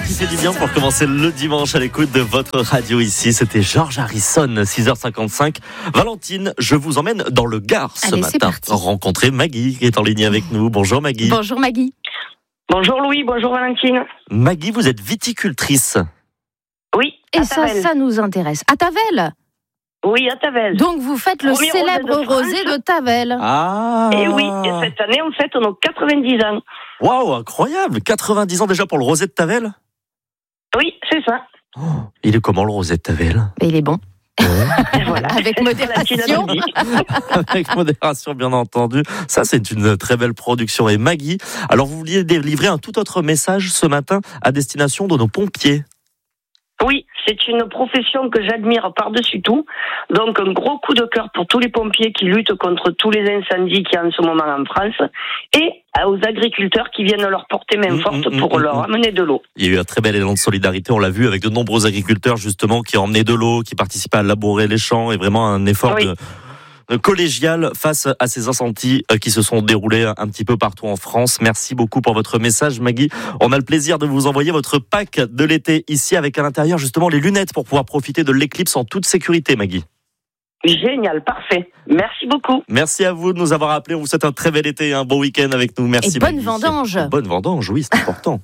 qui fait du bien pour commencer le dimanche à l'écoute de votre radio ici. C'était George Harrison, 6h55. Valentine, je vous emmène dans le Gard ce matin. Rencontrer Maggie qui est en ligne avec nous. Bonjour Maggie. Bonjour Maggie. Bonjour Louis, bonjour Valentine. Maggie, vous êtes viticultrice. Oui, et ça nous intéresse. À Tavel? Oui, à Tavel. Donc vous faites le célèbre rosé de Tavel. Ah. Et oui, et cette année on fête nos 90 ans. Waouh, incroyable. 90 ans déjà pour le rosé de Tavel? Oui, c'est ça. Oh, il est comment le rosé de Tavel? Il est bon. Voilà. Avec modération. Avec modération, bien entendu. Ça, c'est une très belle production. Et Maggie, alors vous vouliez délivrer un tout autre message ce matin à destination de nos pompiers. Oui, c'est une profession que j'admire par-dessus tout. Donc un gros coup de cœur pour tous les pompiers qui luttent contre tous les incendies qu'il y a en ce moment en France et aux agriculteurs qui viennent leur porter main forte pour leur amener de l'eau. Il y a eu un très bel élan de solidarité, on l'a vu, avec de nombreux agriculteurs justement qui ont emmené de l'eau, qui participaient à labourer les champs et vraiment un effort collégial face à ces incendies qui se sont déroulés un petit peu partout en France. Merci beaucoup pour votre message, Maggie. On a le plaisir de vous envoyer votre pack de l'été ici avec à l'intérieur justement les lunettes pour pouvoir profiter de l'éclipse en toute sécurité, Maggie. Génial, parfait. Merci beaucoup. Merci à vous de nous avoir appelés. On vous souhaite un très bel été et un bon week-end avec nous. Merci, et bonne vendange. Bonne vendange, oui, c'est important.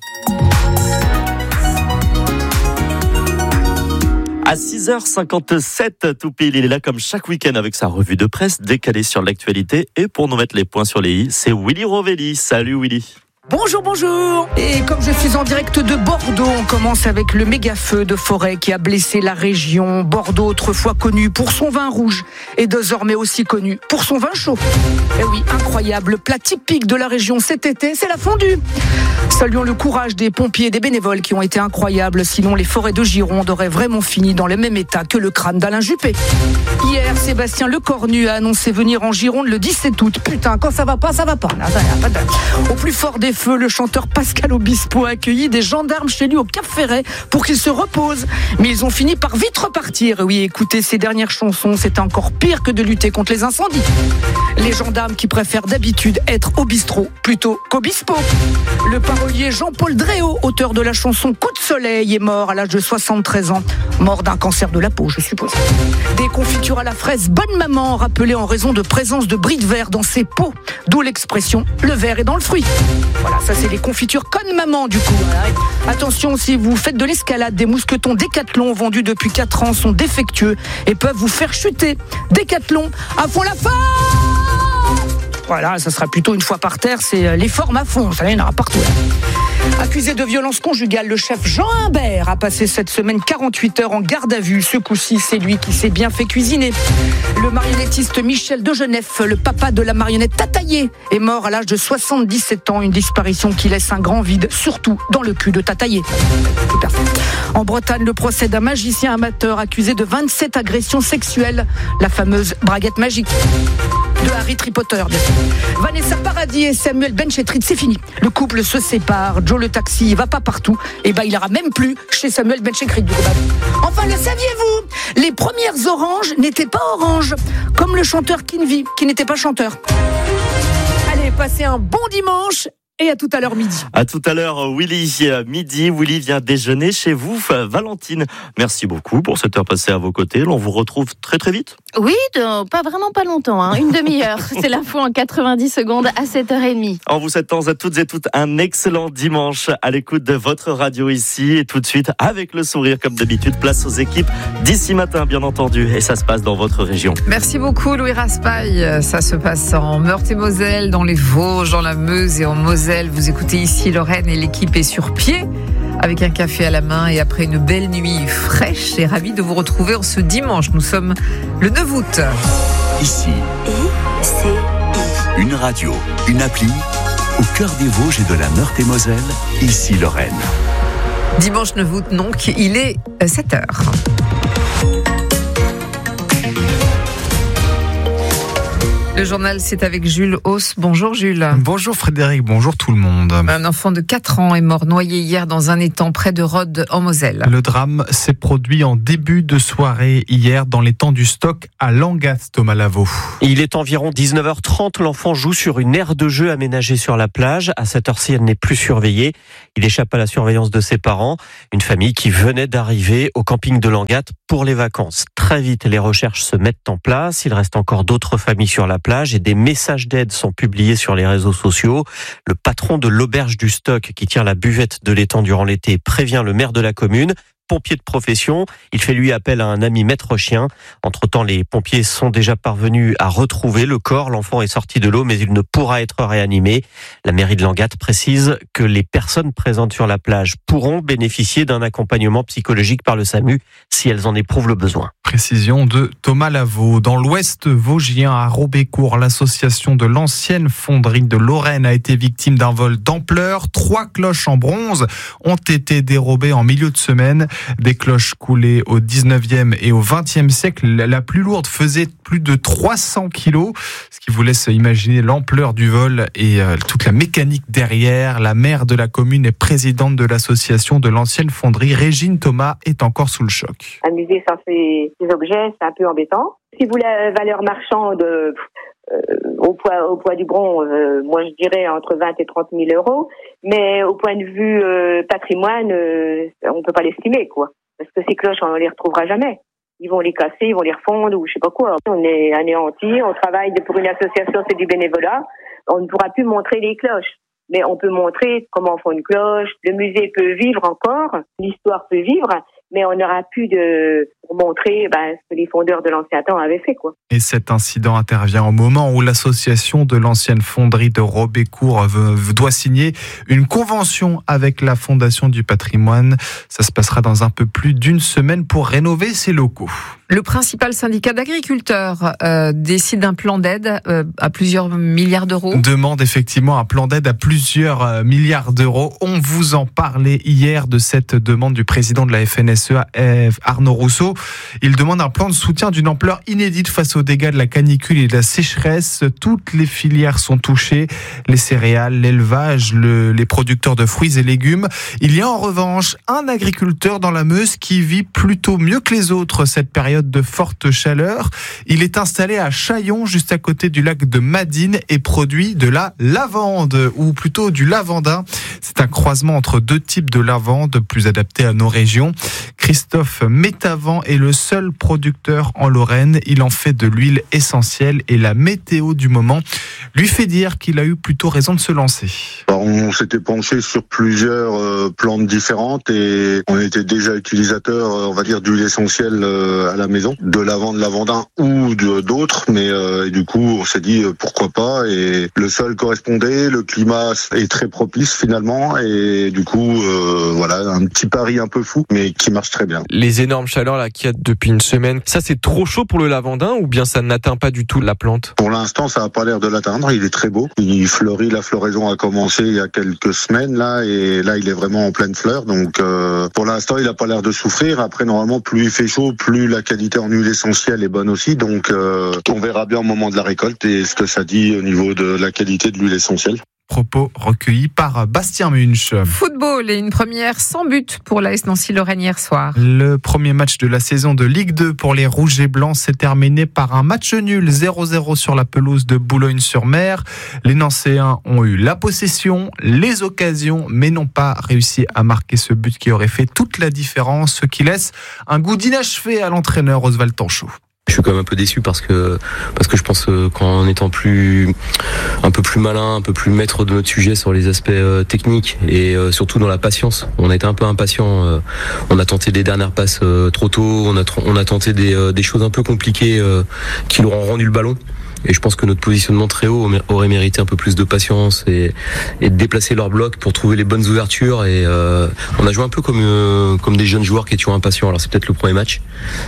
À 6h57, tout pile, il est là comme chaque week-end avec sa revue de presse décalée sur l'actualité. Et pour nous mettre les points sur les i, c'est Willy Rovelli. Salut Willy. Bonjour, bonjour. Et comme je suis en direct de Bordeaux, on commence avec le méga feu de forêt qui a blessé la région. Bordeaux, autrefois connu pour son vin rouge, et désormais aussi connu pour son vin chaud. Et oui, incroyable, le plat typique de la région cet été, c'est la fondue. Saluons le courage des pompiers et des bénévoles qui ont été incroyables, sinon les forêts de Gironde auraient vraiment fini dans le même état que le crâne d'Alain Juppé. Hier, Sébastien Lecornu a annoncé venir en Gironde le 17 août. Putain, quand ça va pas, ça va pas. Au plus fort des feux, le chanteur Pascal Obispo a accueilli des gendarmes chez lui au Cap Ferret pour qu'ils se reposent. Mais ils ont fini par vite repartir. Oui, écoutez ses dernières chansons, c'était encore pire que de lutter contre les incendies. Les gendarmes qui préfèrent d'habitude être au bistrot plutôt qu'Obispo. Le parolier Jean-Paul Dréau, auteur de la chanson Coup de soleil, est mort à l'âge de 73 ans. Mort d'un cancer de la peau, je suppose. Des confitures à la fraise Bonne Maman, rappelées en raison de présence de bris de verre dans ses pots. D'où l'expression « le verre est dans le fruit ». Voilà, ça c'est les confitures Conne Maman du coup. Attention, si vous faites de l'escalade, des mousquetons Décathlon vendus depuis 4 ans sont défectueux et peuvent vous faire chuter. Décathlon, à fond la forme. Voilà, ça sera plutôt une fois par terre, c'est les formes à fond, ça y en aura partout. Accusé de violence conjugale, le chef Jean Humbert a passé cette semaine 48 heures en garde à vue. Ce coup-ci, c'est lui qui s'est bien fait cuisiner. Le marionnettiste Michel Degenef, le papa de la marionnette Tataillé, est mort à l'âge de 77 ans. Une disparition qui laisse un grand vide, surtout dans le cul de Tataillé. En Bretagne, le procès d'un magicien amateur accusé de 27 agressions sexuelles. La fameuse braguette magique de Harry Potter. Vanessa Paradis et Samuel Benchetrit, c'est fini. Le couple se sépare. Joe le taxi, il va pas partout. Et il ira même plus chez Samuel Benchetrit. Enfin, le saviez-vous? Les premières oranges n'étaient pas oranges, comme le chanteur Kinvi, qui n'était pas chanteur. Allez, passez un bon dimanche. Et à tout à l'heure midi. À tout à l'heure, Willy. Midi, Willy vient déjeuner chez vous, Valentine. Merci beaucoup pour cette heure passée à vos côtés. On vous retrouve très très vite. Oui, pas longtemps, une demi-heure. C'est l'info en 90 secondes à 7h30. En vous souhaitant à toutes et toutes un excellent dimanche à l'écoute de votre radio ici. Et tout de suite, avec le sourire comme d'habitude, place aux équipes d'ici matin, bien entendu. Et ça se passe dans votre région. Merci beaucoup, Louis Raspail. Ça se passe en Meurthe-et-Moselle, dans les Vosges, dans la Meuse et en Moselle. Vous écoutez ici Lorraine et l'équipe est sur pied avec un café à la main et après une belle nuit fraîche et ravi de vous retrouver en ce dimanche. Nous sommes le 9 août. Ici, une radio, une appli au cœur des Vosges et de la Meurthe-et-Moselle. Ici Lorraine. Dimanche 9 août, donc, il est 7h. Le journal, c'est avec Jules Hauss. Bonjour Jules. Bonjour Frédéric, bonjour tout le monde. Un enfant de 4 ans est mort noyé hier dans un étang près de Rhodes en Moselle. Le drame s'est produit en début de soirée hier dans l'étang du Stock à Langat, Thomas Lavaux. Il est environ 19h30, l'enfant joue sur une aire de jeu aménagée sur la plage. À cette heure-ci, elle n'est plus surveillée. Il échappe à la surveillance de ses parents, une famille qui venait d'arriver au camping de Langat pour les vacances. Très vite, les recherches se mettent en place. Il reste encore d'autres familles sur la plage et des messages d'aide sont publiés sur les réseaux sociaux. Le patron de l'auberge du Stock qui tient la buvette de l'étang durant l'été prévient le maire de la commune. Pompier de profession, il fait lui appel à un ami maître chien. Entre-temps, les pompiers sont déjà parvenus à retrouver le corps. L'enfant est sorti de l'eau, mais il ne pourra être réanimé. La mairie de Langat précise que les personnes présentes sur la plage pourront bénéficier d'un accompagnement psychologique par le SAMU si elles en éprouvent le besoin. Précision de Thomas Lavaux. Dans l'ouest vosgien, à Robécourt, l'association de l'ancienne fonderie de Lorraine a été victime d'un vol d'ampleur. 3 cloches en bronze ont été dérobées en milieu de semaine. Des cloches coulées au 19e et au 20e siècle. La plus lourde faisait plus de 300 kilos, ce qui vous laisse imaginer l'ampleur du vol et toute la mécanique derrière. La maire de la commune et présidente de l'association de l'ancienne fonderie, Régine Thomas, est encore sous le choc. Amuser sans ces objets, c'est un peu embêtant. Si vous la valeur marchande au poids du bronze, moi je dirais entre 20 et 30 000 euros, mais au point de vue patrimoine, on peut pas l'estimer, quoi. Parce que ces cloches, on les retrouvera jamais. Ils vont les casser, ils vont les refondre ou je sais pas quoi. On est anéantis, on travaille pour une association, c'est du bénévolat. On ne pourra plus montrer les cloches. Mais on peut montrer comment on fait une cloche. Le musée peut vivre encore, l'histoire peut vivre, mais on n'aura plus pour montrer ce que les fondeurs de l'ancien temps avaient fait, quoi. Et cet incident intervient au moment où l'association de l'ancienne fonderie de Robécourt doit signer une convention avec la Fondation du patrimoine. Ça se passera dans un peu plus d'une semaine pour rénover ses locaux. Le principal syndicat d'agriculteurs décide d'un plan d'aide à plusieurs milliards d'euros. Demande effectivement un plan d'aide à plusieurs milliards d'euros. On vous en parlait hier de cette demande du président de la FNSEA, Arnaud Rousseau. Il demande un plan de soutien d'une ampleur inédite face aux dégâts de la canicule et de la sécheresse. Toutes les filières sont touchées, les céréales, l'élevage, les producteurs de fruits et légumes. Il y a en revanche un agriculteur dans la Meuse qui vit plutôt mieux que les autres cette période de forte chaleur. Il est installé à Chaillon, juste à côté du lac de Madine, et produit de la lavande, ou plutôt du lavandin. C'est un croisement entre deux types de lavande plus adaptés à nos régions. Christophe Métavant est le seul producteur en Lorraine. Il en fait de l'huile essentielle et la météo du moment lui fait dire qu'il a eu plutôt raison de se lancer. On s'était penché sur plusieurs plantes différentes et on était déjà utilisateur, on va dire, d'huile essentielle à la maison, de lavande, lavandin ou d'autres, mais du coup on s'est dit pourquoi pas, et le sol correspondait, le climat est très propice finalement, et du coup voilà, un petit pari un peu fou mais qui marche très bien. Les énormes chaleurs là qu'il y a depuis une semaine, ça c'est trop chaud pour le lavandin ou bien ça n'atteint pas du tout la plante? Pour l'instant ça n'a pas l'air de l'atteindre, il est très beau, il fleurit, la floraison a commencé il y a quelques semaines là, et là il est vraiment en pleine fleur, donc pour l'instant il n'a pas l'air de souffrir. Après normalement plus il fait chaud, plus la qualité en huile essentielle est bonne aussi, donc on verra bien au moment de la récolte et ce que ça dit au niveau de la qualité de l'huile essentielle. Propos recueillis par Bastien Munch. Football et une première sans but pour l'AS Nancy-Lorraine hier soir. Le premier match de la saison de Ligue 2 pour les Rouges et Blancs s'est terminé par un match nul 0-0 sur la pelouse de Boulogne-sur-Mer. Les Nancéens ont eu la possession, les occasions, mais n'ont pas réussi à marquer ce but qui aurait fait toute la différence, ce qui laisse un goût d'inachevé à l'entraîneur Oswald Tanchot. Je suis quand même un peu déçu parce que je pense qu'en étant un peu plus malin, un peu plus maître de notre sujet sur les aspects techniques et surtout dans la patience. On a été un peu impatient. On a tenté des dernières passes trop tôt. On a tenté des choses un peu compliquées qui leur ont rendu le ballon. Et je pense que notre positionnement très haut aurait mérité un peu plus de patience et de déplacer leur bloc pour trouver les bonnes ouvertures. Et on a joué un peu comme des jeunes joueurs qui étaient impatients. Alors c'est peut-être le premier match,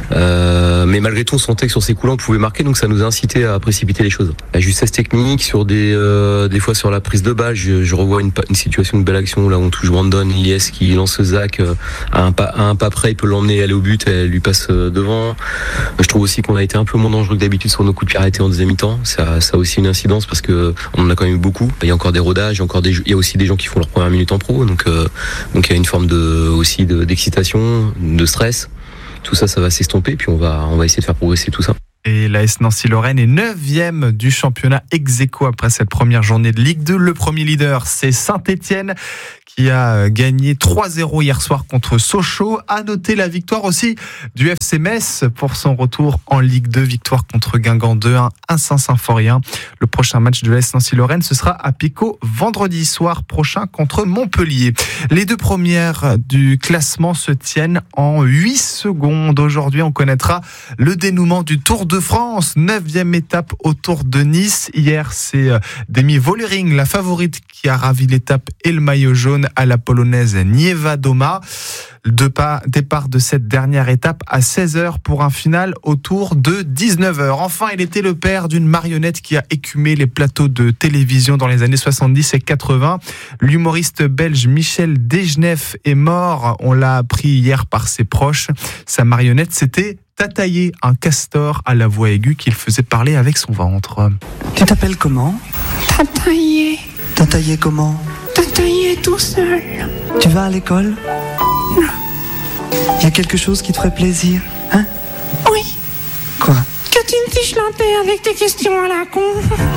mais malgré tout on sentait que sur ces coups-là on pouvait marquer, donc ça nous a incité à précipiter les choses. La justesse technique sur des fois sur la prise de balle, je revois une situation de belle action là où on touche Brandon Lies qui lance Zach à un pas près, il peut l'emmener aller au but, elle lui passe devant. Je trouve aussi qu'on a été un peu moins dangereux que d'habitude sur nos coups de pied arrêtés en deuxième mi-temps. mi-temps. Ça a aussi une incidence parce que on en a quand même eu beaucoup. Il y a encore des rodages, il y a aussi des gens qui font leur première minute en pro, donc il y a une forme d'excitation, de stress. Tout ça va s'estomper, puis on va essayer de faire progresser tout ça. Et l'AS Nancy-Lorraine est 9e du championnat ex-aequo après cette première journée de Ligue 2. Le premier leader, c'est Saint-Étienne qui a gagné 3-0 hier soir contre Sochaux. À noter la victoire aussi du FC Metz pour son retour en Ligue 2. Victoire contre Guingamp 2-1 à Saint-Symphorien. Le prochain match de l'AS Nancy-Lorraine, ce sera à Pico vendredi soir prochain contre Montpellier. Les deux premières du classement se tiennent en 8 secondes. Aujourd'hui, on connaîtra le dénouement du Tour de France, 9e étape au Tour de Nice. Hier, c'est Demi Vollering, la favorite, qui a ravi l'étape et le maillot jaune à la polonaise Niewiadoma. Départ de cette dernière étape à 16h pour un final autour de 19h. Enfin, il était le père d'une marionnette qui a écumé les plateaux de télévision dans les années 70 et 80. L'humoriste belge Michel Desgenef est mort. On l'a appris hier par ses proches. Sa marionnette, c'était Tataillé, un castor à la voix aiguë qu'il faisait parler avec son ventre. Tu t'appelles comment ? Tataillé. Tataillé comment ? Tataillé tout seul. Tu vas à l'école ? Non. Il y a quelque chose qui te ferait plaisir, hein ? Oui. Quoi ? Que tu me fiches la paix avec tes questions à la con.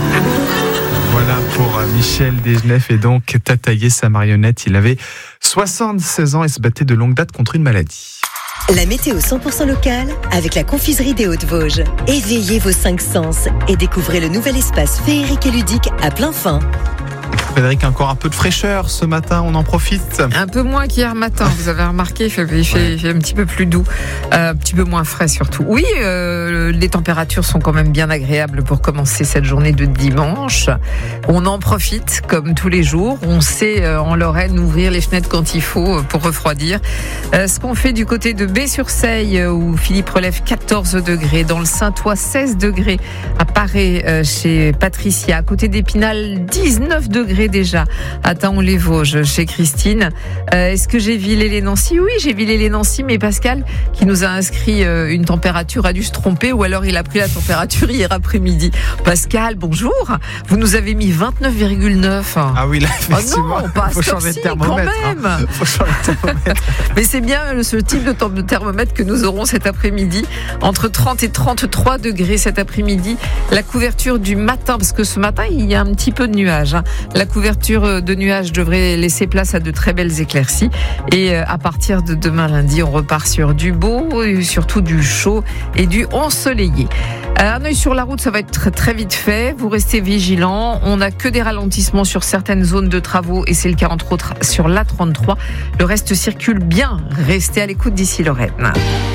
Voilà pour Michel Desgenef et donc Tataillé, sa marionnette. Il avait 76 ans et se battait de longue date contre une maladie. La météo 100% locale avec la confiserie des Hautes-Vosges. Éveillez vos 5 sens et découvrez le nouvel espace féerique et ludique à plein fin. Frédéric, encore un peu de fraîcheur ce matin, on en profite. Un peu moins qu'hier matin, vous avez remarqué, il fait un petit peu plus doux, un petit peu moins frais surtout. Oui, les températures sont quand même bien agréables pour commencer cette journée de dimanche. On en profite comme tous les jours. On sait en Lorraine ouvrir les fenêtres quand il faut pour refroidir. Ce qu'on fait du côté de Baie-sur-Seille où Philippe relève 14 degrés, dans le Saintois 16 degrés, à Paray chez Patricia, à côté d'Épinal 19 degrés déjà à Taon-les-Vosges chez Christine. Est-ce que j'ai Villers-les-Nancy ? Oui, j'ai Villers-les-Nancy, mais Pascal qui nous a inscrit une température a dû se tromper ou alors il a pris la température hier après-midi. Pascal, bonjour. Vous nous avez mis 29,9. Ah oui, là, effectivement. Oh non, pas faut changer de thermomètre. Quand même. Faut changer de thermomètre. Mais c'est bien ce type de thermomètre que nous aurons cet après-midi. Entre 30 et 33 degrés cet après-midi. La couverture du matin, parce que ce matin, il y a un petit peu de nuages. La couverture de nuages devrait laisser place à de très belles éclaircies. Et à partir de demain lundi, on repart sur du beau, et surtout du chaud et du ensoleillé. Un œil sur la route, ça va être très, très vite fait. Vous restez vigilants. On n'a que des ralentissements sur certaines zones de travaux et c'est le cas entre autres sur l'A33. Le reste circule bien. Restez à l'écoute d'ici Lorraine.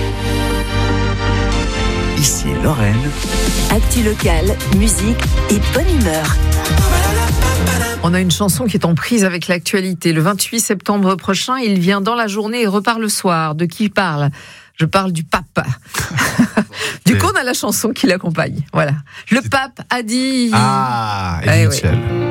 Ici Lorraine. Actu locale, musique et bonne humeur. On a une chanson qui est en prise avec l'actualité. Le 28 septembre prochain, il vient dans la journée et repart le soir. De qui il parle ? Je parle du pape. Du coup, on a la chanson qui l'accompagne. Voilà. Le pape a dit... Ah, Edith Mitchell.